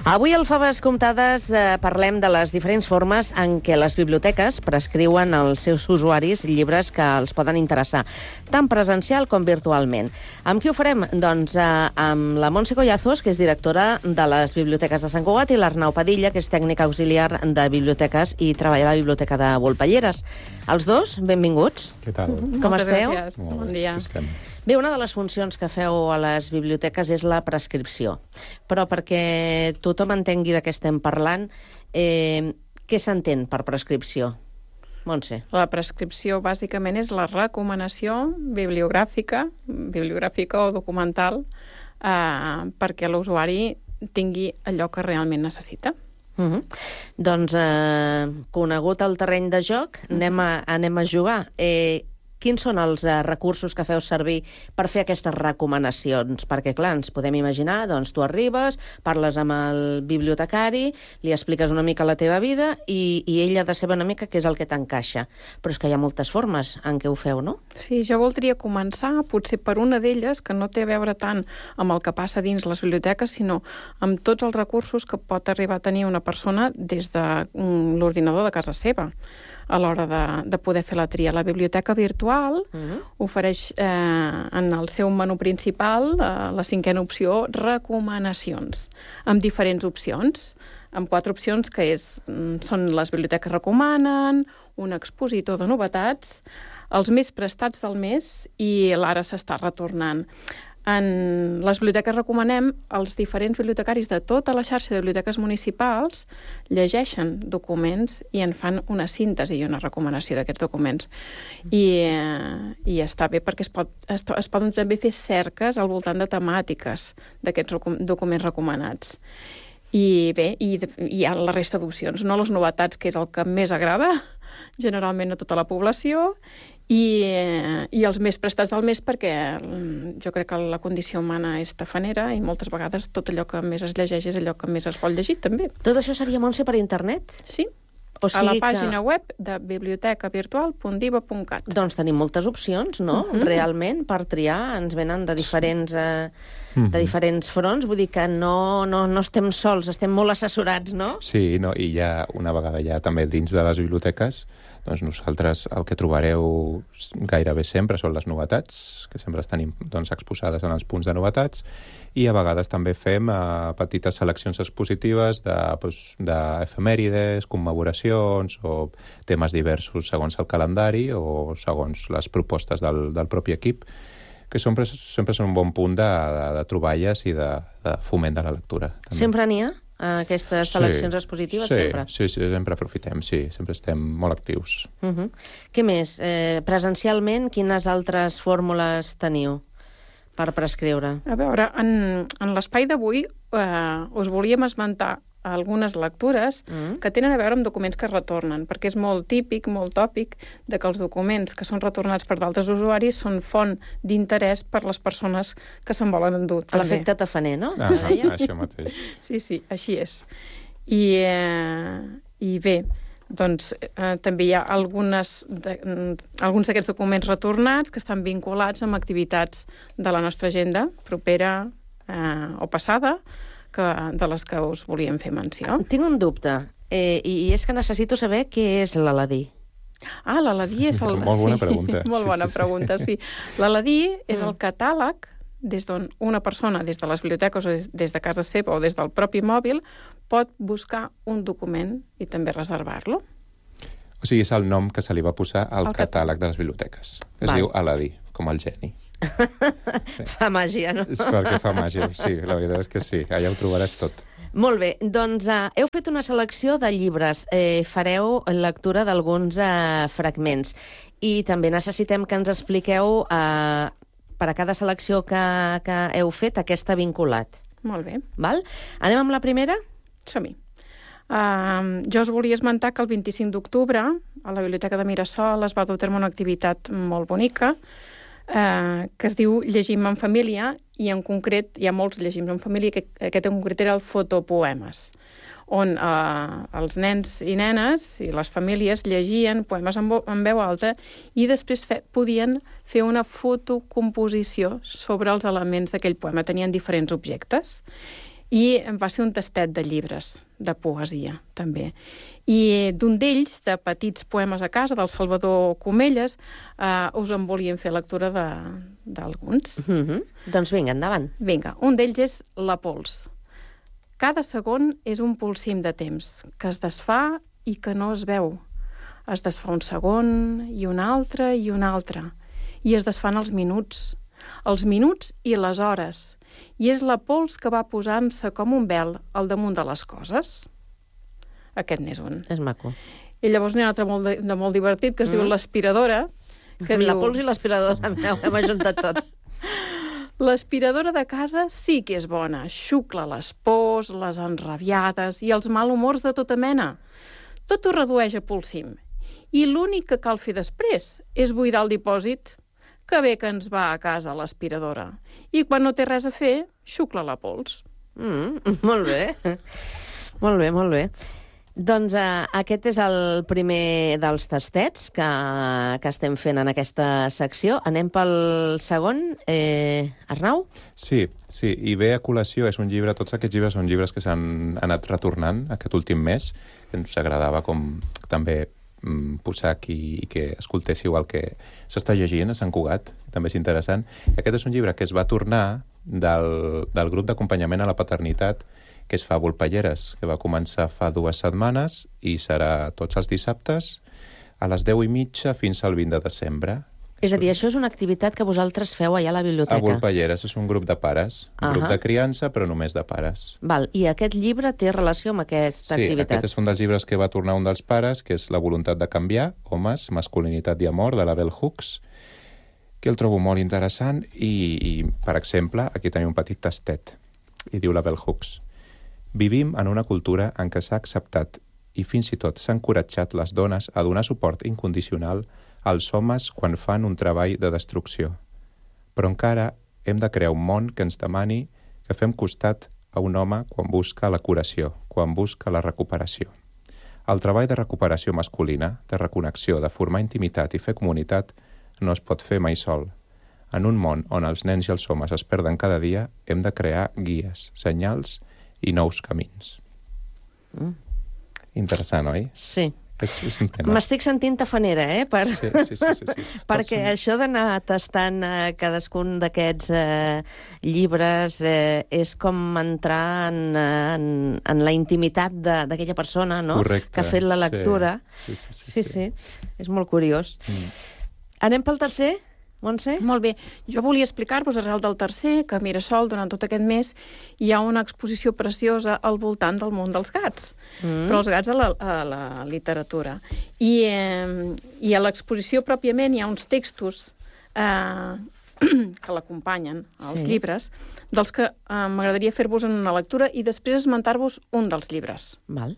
Avui al Faves Comptades parlem de les diferents formes en què les biblioteques prescriuen als seus usuaris llibres que els poden interessar, tant presencial com virtualment. Amb qui ho farem? Doncs amb la Montse Collazos, que és directora de les Biblioteques de Sant Cugat, i l'Arnau Padilla, que és tècnica auxiliar de biblioteques i treballa a la Biblioteca de Volpelleres. Els dos, benvinguts. Què tal? Com esteu? Gràcies. Bon dia. Bé, una de les funcions que feu a les biblioteques és la prescripció. Però perquè tothom entengui de què estem parlant, què s'entén per prescripció? Montse. La prescripció, bàsicament, és la recomanació bibliogràfica o documental perquè l'usuari tingui allò que realment necessita. Doncs, conegut el terreny de joc, anem a jugar. Quins són els recursos que feu servir per fer aquestes recomanacions? Perquè, clar, ens podem imaginar, doncs tu arribes, parles amb el bibliotecari, li expliques una mica la teva vida i ell ha de saber una mica què és el que t'encaixa. Però és que hi ha moltes formes en què ho feu, no? Sí, jo voldria començar potser per una d'elles que no té a veure tant amb el que passa dins les biblioteques, sinó amb tots els recursos que pot arribar a tenir una persona des de l'ordinador de casa seva a l'hora de poder fer la tria. La biblioteca virtual ofereix en el seu menú principal, la 5a opció, recomanacions, amb diferents opcions, amb 4 opcions que són les biblioteques recomanen, un expositor de novetats, els més prestats del mes i l'ara s'està retornant. En les biblioteques recomanem, els diferents bibliotecaris de tota la xarxa de biblioteques municipals llegeixen documents i en fan una síntesi i una recomanació d'aquests documents. I està bé perquè es poden també fer cerques al voltant de temàtiques d'aquests documents recomanats. I bé, hi ha la resta d'opcions, no les novetats, que és el que més agrada generalment a tota la població, i els més prestats del mes, perquè jo crec que la condició humana és tafanera i moltes vegades tot allò que més es llegeix és allò que més es vol llegir, també. Tot això seria, Montse, per internet? Sí, a la pàgina web de bibliotecavirtual.diva.cat. Doncs tenim moltes opcions, no? Realment, per triar, ens venen de diferents fronts, vull dir que no estem sols, estem molt assessorats, no? Sí, i una vegada ja també dins de les biblioteques, doncs nosaltres el que trobareu gairebé sempre són les novetats, que sempre estan exposades en els punts de novetats, i a vegades també fem petites seleccions expositives d'efemèrides, commemoracions o temes diversos segons el calendari o segons les propostes del propi equip, que sempre són un bon punt de troballes i de foment de la lectura. També. Sempre n'hi ha? Aquestes seleccions expositives, sempre? Sí, sempre aprofitem, sempre estem molt actius. Què més? Presencialment, quines altres fórmules teniu per prescriure? A veure, en l'espai d'avui us volíem esmentar algunes lectures que tenen a veure amb documents que es retornen, perquè és molt típic, molt tòpic, de que els documents que són retornats per d'altres usuaris són font d'interès per les persones que se'n volen endur. L'efecte tafaner, no? Això mateix. Sí, així és. I bé, doncs també hi ha alguns d'aquests documents retornats que estan vinculats amb activitats de la nostra agenda propera o passada, de les que us volíem fer menció. Tinc un dubte, i és que necessito saber què és l'Aladí. L'Aladí és el... Molt bona pregunta. Molt bona pregunta, sí. L'Aladí és el catàleg des d'on una persona, des de les biblioteques o des de casa seva o des del propi mòbil, pot buscar un document i també reservar-lo. O sigui, és el nom que se li va posar al catàleg de les biblioteques. Es diu Aladí, com el geni. Sí. Fa màgia, no? És perquè fa màgia, sí, la veritat és que sí, allà ho trobaràs tot. Molt bé, doncs heu fet una selecció de llibres, fareu lectura d'alguns fragments i també necessitem que ens expliqueu per a cada selecció que heu fet a què està vinculat. Molt bé. Val? Anem amb la primera? Som-hi. Jo us volia esmentar que el 25 d'octubre a la Biblioteca de Mirasol es va dur a terme una activitat molt bonica que es diu Llegim en família, i en concret hi ha molts Llegim en família, que aquest en concret era el fotopoemes, on els nens i nenes i les famílies llegien poemes en veu alta i després podien fer una fotocomposició sobre els elements d'aquell poema. Tenien diferents objectes I va ser un tastet de llibres, de poesia, també. I d'un d'ells, de petits poemes a casa, del Salvador Comelles, us en volíem fer lectura d'alguns. Doncs vinga, endavant. Vinga, un d'ells és La pols. Cada segon és un polsim de temps, que es desfà i que no es veu. Es desfà un segon, i un altre, i un altre. I es desfan els minuts i les hores. I és la pols que va posant-se com un vel al damunt de les coses. Aquest n'és un. És maco. I llavors n'hi ha un altre molt divertit, que es diu L'aspiradora. La pols i l'aspiradora, hem ajuntat tot. L'aspiradora de casa sí que és bona. Xucla les pors, les enrabiades i els malhumors de tota mena. Tot ho redueix a polsim. I l'únic que cal fer després és buidar el dipòsit. Que bé que ens va a casa l'aspiradora. I quan no té res a fer, xucla la pols. Molt bé. Molt bé, molt bé. Doncs aquest és el primer dels tastets que estem fent en aquesta secció. Anem pel segon. Arnau? Sí, i ve a col·lació, és un llibre, tots aquests llibres són llibres que s'han anat retornant aquest últim mes, que ens agradava com també posar aquí i que escoltéssiu el que s'està llegint a Sant Cugat, també és interessant. I aquest és un llibre que es va tornar del grup d'acompanyament a la paternitat que es fa a Volpelleres, que va començar fa 2 setmanes i serà tots els dissabtes a les 10:30 fins al 20 de desembre. És a dir, això és una activitat que vosaltres feu allà a la biblioteca. A Volpelleres, és un grup de pares, un grup de criança, però només de pares. Val. I aquest llibre té relació amb aquesta activitat? Sí, aquest és un dels llibres que va tornar un dels pares, que és La voluntat de canviar, homes, masculinitat i amor, de la Bell Hooks, que el trobo molt interessant i, per exemple, aquí tenim un petit tastet, i diu la Bell Hooks: vivim en una cultura en què s'ha acceptat i fins i tot s'ha encoratjat les dones a donar suport incondicional als homes quan fan un treball de destrucció. Però encara hem de crear un món que ens demani que fem costat a un home quan busca la curació, quan busca la recuperació. El treball de recuperació masculina, de reconnexió, de formar intimitat i fer comunitat no es pot fer mai sol. En un món on els nens i els homes es perden cada dia, hem de crear guies, senyals i nous camins. Interessant, oi? Sí. És un tema. M'estic sentint tafanera, Sí. Perquè això d'anar tastant cadascun d'aquests llibres és com entrar en la intimitat d'aquella persona, no? Correcte. Que ha fet la lectura. Sí. És molt curiós. Anem pel tercer, Montse? Molt bé. Jo volia explicar-vos, arrel del tercer, que a Mirasol, durant tot aquest mes, hi ha una exposició preciosa al voltant del món dels gats. Però els gats a la literatura. I a l'exposició, pròpiament, hi ha uns textos que l'acompanyen, els llibres, dels que m'agradaria fer-vos una lectura i després esmentar-vos un dels llibres. Val.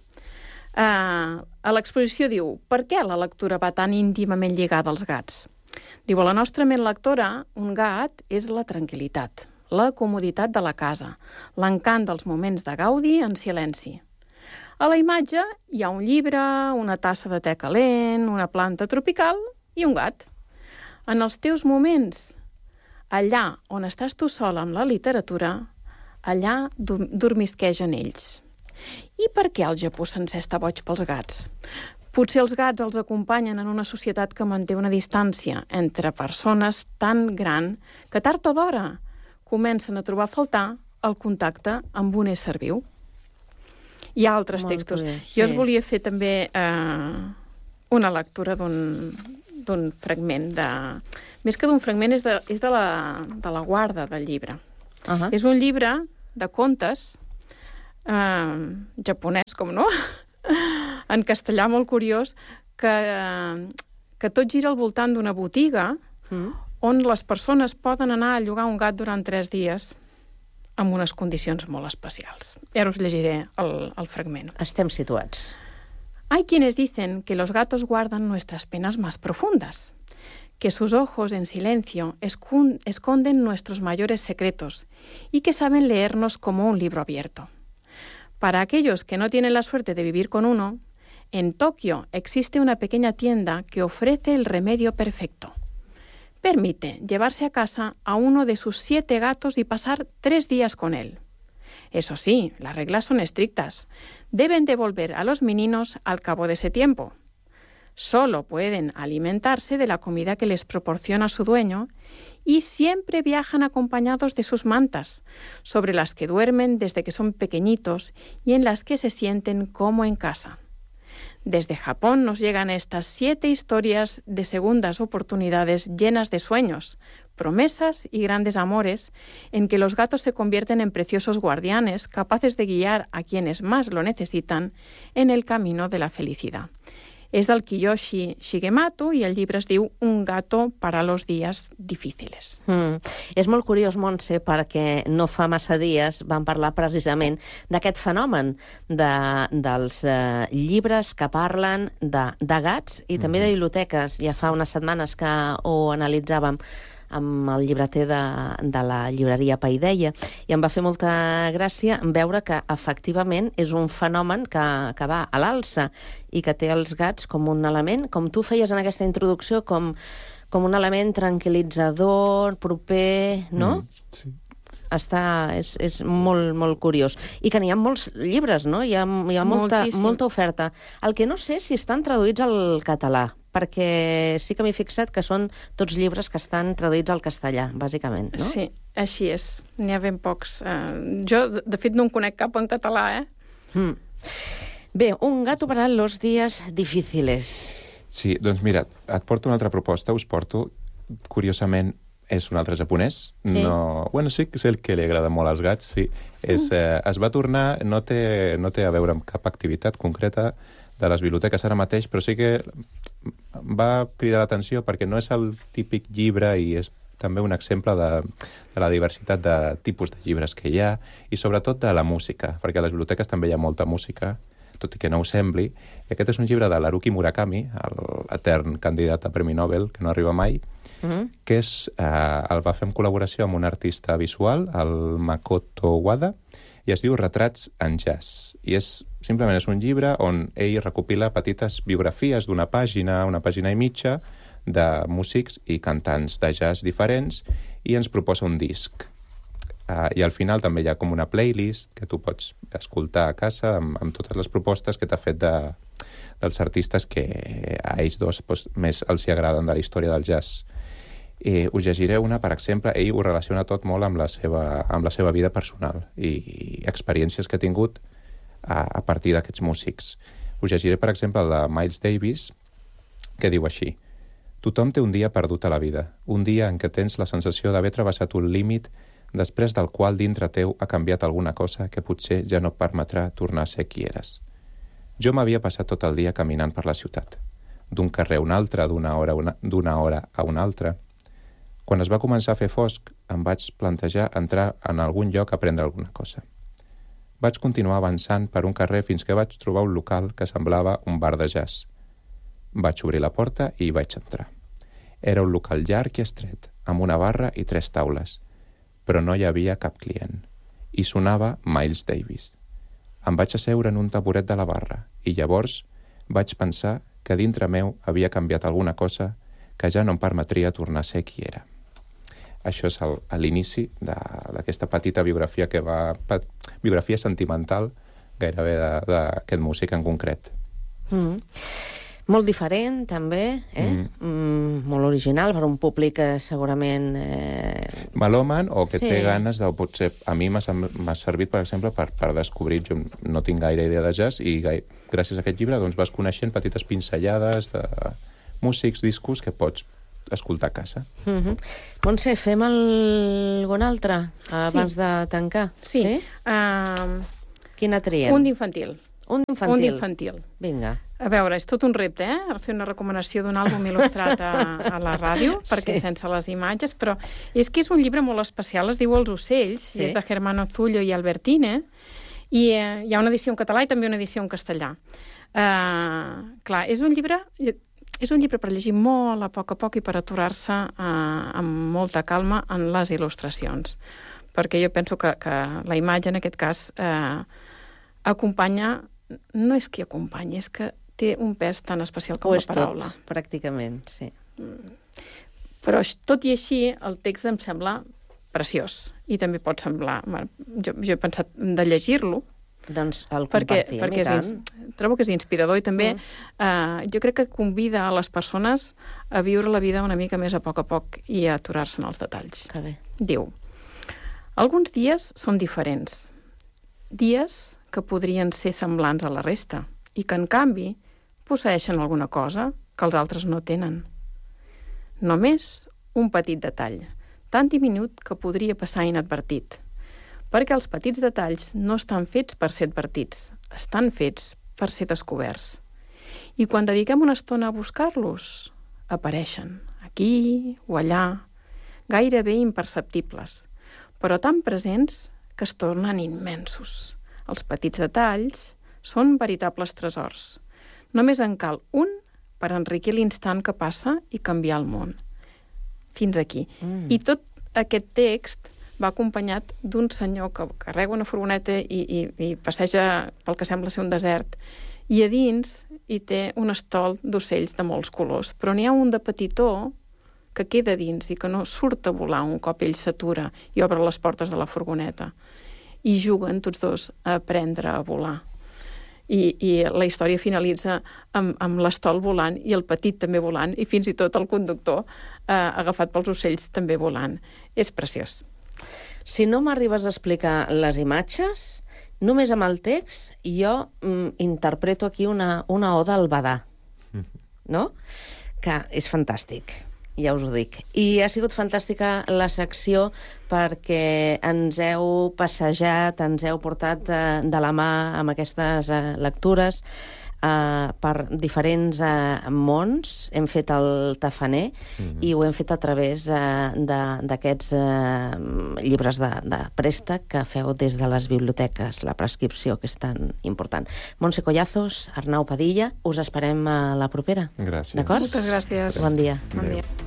A l'exposició diu: per què la lectura va tan íntimament lligada als gats? Diu, a la nostra ment lectora, un gat és la tranquil·litat, la comoditat de la casa, l'encant dels moments de gaudi en silenci. A la imatge hi ha un llibre, una tassa de te calent, una planta tropical i un gat. En els teus moments, allà on estàs tu sol amb la literatura, allà dormisquegen ells. I per què el Japó sencer està boig pels gats? Potser els gats els acompanyen en una societat que manté una distància entre persones tan gran que tard o d'hora comencen a trobar a faltar el contacte amb un ésser viu. Hi ha altres textos. Jo us volia fer també una lectura d'un fragment més que d'un fragment, és de la guarda del llibre. És un llibre de contes japonès, com no? En castellà molt curiós, que tot gira al voltant d'una botiga on les persones poden anar a llogar un gat durant 3 dies amb unes condicions molt especials. I ara us llegiré el fragment. Estem situats. Hay quienes dicen que los gatos guardan nuestras penas más profundas, que sus ojos en silencio esconden nuestros mayores secretos y que saben leernos como un libro abierto. Para aquellos que no tienen la suerte de vivir con uno, en Tokio existe una pequeña tienda que ofrece el remedio perfecto. Permite llevarse a casa a uno de sus 7 gatos y pasar 3 días con él. Eso sí, las reglas son estrictas. Deben devolver a los meninos al cabo de ese tiempo. Solo pueden alimentarse de la comida que les proporciona su dueño y siempre viajan acompañados de sus mantas, sobre las que duermen desde que son pequeñitos y en las que se sienten como en casa. Desde Japón nos llegan estas 7 historias de segundas oportunidades llenas de sueños, promesas y grandes amores, en que los gatos se convierten en preciosos guardianes capaces de guiar a quienes más lo necesitan en el camino de la felicidad. És del Kiyoshi Shigemoto i el llibre es diu Un gato para los días difíciles. És molt curiós, Montse, perquè no fa massa dies vam parlar precisament d'aquest fenomen dels llibres que parlen de gats i també de biblioteques. Ja fa unes setmanes que ho analitzàvem amb el llibreter de la llibreria Paideia, i em va fer molta gràcia veure que efectivament és un fenomen que va a l'alça i que té els gats com un element, com tu feies en aquesta introducció, com un element tranquil·litzador, proper, no? Sí. És molt, molt curiós. I que n'hi ha molts llibres, no? Hi ha molta oferta. El que no sé si estan traduïts al català, perquè sí que m'he fixat que són tots llibres que estan traduïts al castellà, bàsicament, no? Sí, així és. N'hi ha ben pocs. Jo, de fet, no en conec cap en català, Bé, Un gato para los días difíciles. Sí, doncs mira, et porto una altra proposta, us porto, curiosament, és un altre japonès. Sí? No, bueno, sí que és el que li agrada molt als gats, sí. Es va tornar, no té a veure amb cap activitat concreta de les biblioteques ara mateix, però sí que va cridar l'atenció perquè no és el típic llibre i és també un exemple de la diversitat de tipus de llibres que hi ha i sobretot de la música, perquè a les biblioteques també hi ha molta música, tot i que no ho sembli. I aquest és un llibre de l'Haruki Murakami, l'etern candidat a Premi Nobel, que no arriba mai, que el va fer en col·laboració amb un artista visual, el Makoto Wada, i es diu Retrats en jazz. I simplement és un llibre on ell recopila petites biografies d'una pàgina i mitja, de músics i cantants de jazz diferents, i ens proposa un disc. I al final també hi ha com una playlist que tu pots escoltar a casa amb totes les propostes que t'ha fet dels artistes que a ells dos més els hi agraden de la història del jazz. Us llegiré una, per exemple, ell ho relaciona tot molt amb la seva vida personal i experiències que ha tingut a partir d'aquests músics. Us llegiré, per exemple, el de Miles Davis, que diu així: tothom té un dia perdut a la vida, un dia en què tens la sensació d'haver travessat un límit després del qual dintre teu ha canviat alguna cosa que potser ja no et permetrà tornar a ser qui eres. Jo m'havia passat tot el dia caminant per la ciutat, d'un carrer a un altre, d'una hora a una altra. Quan es va començar a fer fosc, em vaig plantejar entrar en algun lloc a prendre alguna cosa. Vaig continuar avançant per un carrer fins que vaig trobar un local que semblava un bar de jazz. Vaig obrir la porta i hi vaig entrar. Era un local llarg i estret, amb una barra i 3 taules, però no hi havia cap client. I sonava Miles Davis. Em vaig asseure en un taburet de la barra i llavors vaig pensar que dintre meu havia canviat alguna cosa que ja no em permetria tornar a ser qui era. Això és a l'inici d'aquesta petita biografia biografia sentimental gairebé d'aquest músic en concret. Molt diferent, també, molt original per un públic segurament... melòman o que té ganes de... Potser a mi m'ha servit, per exemple, per descobrir... Jo no tinc gaire idea de jazz i gràcies a aquest llibre doncs, vas coneixent petites pincellades de músics, discos que pots escoltar a casa. Montse, fem algun altre abans de tancar? Sí. Quina triem? Un d'infantil. Un d'infantil. Vinga. A veure, és tot un repte, fer una recomanació d'un àlbum il·lustrat a la ràdio, perquè sense les imatges, però és que és un llibre molt especial, es diu Els ocells, és de Germano Zullo i Albertine, i hi ha una edició en català i també una edició en castellà. Clar, és un llibre per llegir molt a poc i per aturar-se amb molta calma en les il·lustracions, perquè jo penso que la imatge, en aquest cas, acompanya, no és que acompanyi, és que té un pes tan especial com la paraula. Tot, pràcticament, sí. Però tot i així, el text em sembla preciós. i també pot semblar... Jo he pensat de llegir-lo, doncs el compartim, perquè i tant. trobo que és inspirador i també jo crec que convida a les persones a viure la vida una mica més a poc i a aturar-se en els detalls. Que bé. Diu: alguns dies són diferents, dies que podrien ser semblants a la resta i que, en canvi, posseeixen alguna cosa que els altres no tenen. Només un petit detall, tan diminut que podria passar inadvertit, perquè els petits detalls no estan fets per ser advertits, estan fets per ser descoberts. I quan dediquem una estona a buscar-los, apareixen, aquí o allà, gairebé imperceptibles, però tan presents que es tornen immensos. Els petits detalls són veritables tresors. Només en cal un per enriquir l'instant que passa i canviar el món. Fins aquí. I tot aquest text va acompanyat d'un senyor que carrega una furgoneta i passeja pel que sembla ser un desert, i a dins hi té un estol d'ocells de molts colors, però n'hi ha un de petitó que queda dins i que no surt a volar un cop ell s'atura i obre les portes de la furgoneta. I juguen tots dos a aprendre a volar. I la història finalitza amb l'estol volant i el petit també volant, i fins i tot el conductor agafat pels ocells també volant. És preciós. Si no m'arribes a explicar les imatges, només amb el text jo interpreto aquí una oda al Badà, no? Que és fantàstic, ja us ho dic. I ha sigut fantàstica la secció perquè ens heu passejat, ens heu portat de la mà amb aquestes lectures per diferents mons. Hem fet el tafaner i ho hem fet a través d'aquests llibres de préstec que feu des de les biblioteques, la prescripció, que és tan important. Montse Collazos, Arnau Padilla, us esperem a la propera. Gràcies. D'acord? Moltes gràcies. Bon dia. Bon dia.